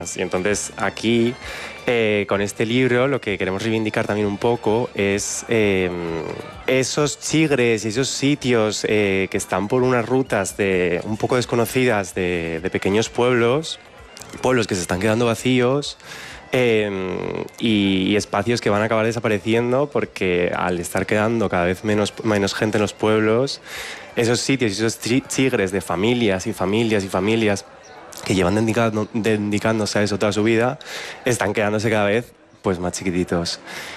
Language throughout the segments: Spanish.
Y entonces aquí, con este libro, lo que queremos reivindicar también un poco es esos chigres y esos sitios que están por unas rutas un poco desconocidas de pequeños pueblos que se están quedando vacíos, y espacios que van a acabar desapareciendo porque al estar quedando cada vez menos gente en los pueblos, esos sitios y esos chigres de familias y familias y familias que llevan dedicándose a eso toda su vida, están quedándose cada vez pues, más chiquititos.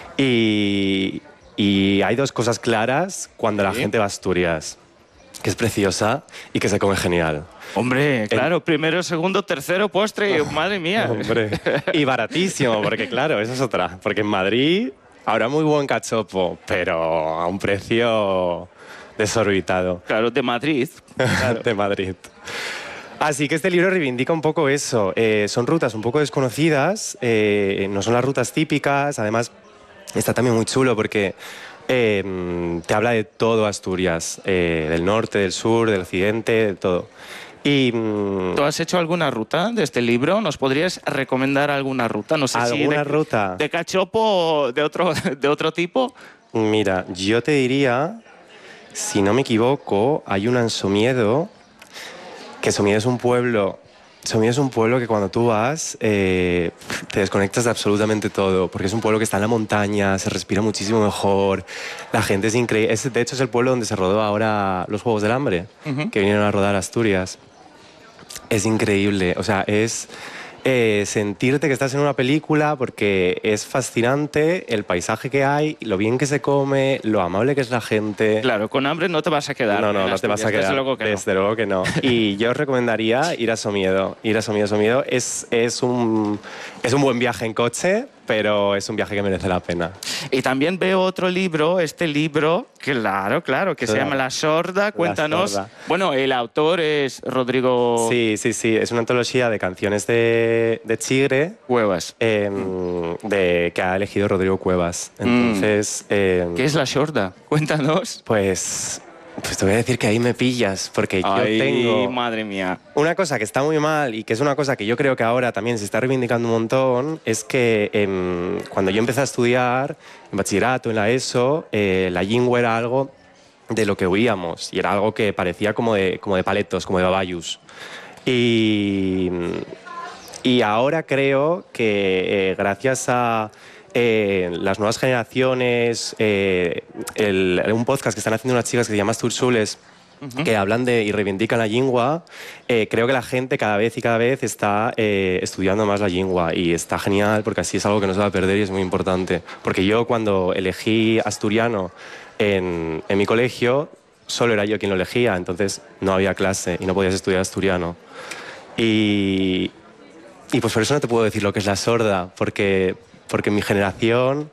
Y hay dos cosas claras cuando la gente va a Asturias, que es preciosa y que se come genial. Hombre, claro, primero, segundo, tercero, postre, madre mía. Hombre. Y baratísimo, porque claro, esa es otra. Porque en Madrid habrá muy buen cachopo, pero a un precio desorbitado. Claro, de Madrid. Claro. De Madrid. Así que este libro reivindica un poco eso. Son rutas un poco desconocidas, no son las rutas típicas. Además, está también muy chulo porque te habla de todo Asturias, del norte, del sur, del occidente, de todo. ¿Tú has hecho alguna ruta de este libro? ¿Nos podrías recomendar alguna ruta? No sé ¿Alguna ruta? ¿De cachopo o de otro tipo? Mira, yo te diría, si no me equivoco, hay una en Somiedo, que Somiedo es un pueblo que cuando tú vas te desconectas de absolutamente todo, porque es un pueblo que está en la montaña, se respira muchísimo mejor, la gente es increíble. De hecho, es el pueblo donde se rodó ahora los Juegos del Hambre, que vinieron a rodar a Asturias. Es increíble, o sea, es sentirte que estás en una película porque es fascinante el paisaje que hay, lo bien que se come, lo amable que es la gente. Claro, con hambre no te vas a quedar. No te vas a quedar. Desde luego que no. Y yo os recomendaría ir a Somiedo. Somiedo es un buen viaje en coche, pero es un viaje que merece la pena. Y también veo otro libro, claro, que se llama La Sorda. Cuéntanos. La Sorda. Bueno, el autor es Rodrigo... Sí, es una antología de canciones de Chigre. Cuevas. Que ha elegido Rodrigo Cuevas. Entonces... ¿Qué es La Sorda? Cuéntanos. Pues te voy a decir que ahí me pillas, porque yo tengo... madre mía. Una cosa que está muy mal y que es una cosa que yo creo que ahora también se está reivindicando un montón es que cuando yo empecé a estudiar, en bachillerato, en la ESO, la lingua era algo de lo que oíamos y era algo que parecía como de paletos, como de babayus. Y ahora creo que gracias a... las nuevas generaciones, un podcast que están haciendo unas chicas que se llama Astursules, que hablan y reivindican la lingua, creo que la gente cada vez está estudiando más la lingua y está genial porque así es algo que no se va a perder y es muy importante. Porque yo cuando elegí asturiano en mi colegio, solo era yo quien lo elegía, entonces no había clase y no podías estudiar asturiano. Y pues por eso no te puedo decir lo que es la sorda, porque en mi generación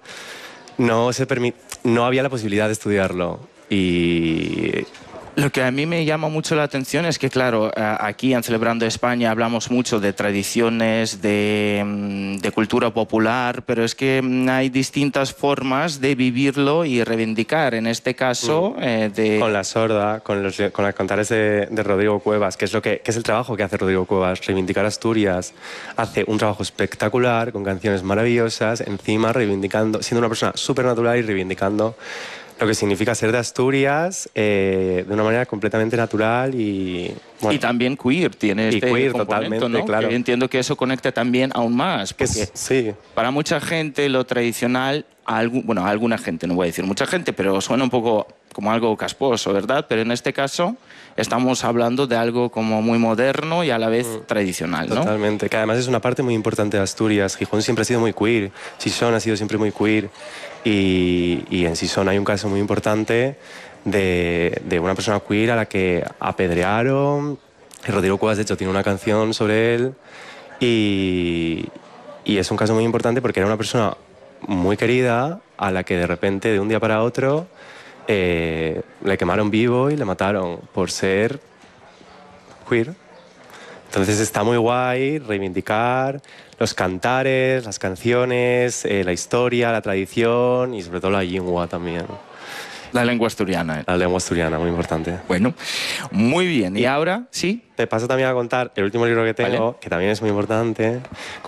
no había la posibilidad de estudiarlo. Y lo que a mí me llama mucho la atención es que, claro, aquí en Celebrando España hablamos mucho de tradiciones, de cultura popular, pero es que hay distintas formas de vivirlo y reivindicar. En este caso... Con la sorda, con los cantares de Rodrigo Cuevas, que es el trabajo que hace Rodrigo Cuevas, reivindicar Asturias. Hace un trabajo espectacular, con canciones maravillosas, encima reivindicando, siendo una persona súper natural y reivindicando lo que significa ser de Asturias de una manera completamente natural y... Bueno, y también queer, tiene este queer, componente, totalmente, ¿no? claro. Que entiendo que eso conecta también aún más. Porque sí. Para mucha gente lo tradicional, a alguna gente, no voy a decir mucha gente, pero suena un poco como algo casposo, ¿verdad? Pero en este caso estamos hablando de algo como muy moderno y a la vez tradicional, ¿no? Totalmente, que además es una parte muy importante de Asturias. Gijón siempre ha sido muy queer, Sison ha sido siempre muy queer y en Sison hay un caso muy importante de una persona queer a la que apedrearon. Rodrigo Cuevas, de hecho, tiene una canción sobre él y es un caso muy importante porque era una persona muy querida a la que de repente, de un día para otro, le quemaron vivo y le mataron por ser queer. Entonces está muy guay reivindicar los cantares, las canciones, la historia, la tradición y sobre todo la lengua también. La lengua asturiana. La lengua asturiana, muy importante. Bueno, muy bien. ¿Y ahora? ¿Sí? Te paso también a contar el último libro que tengo, ¿Vale? que también es muy importante.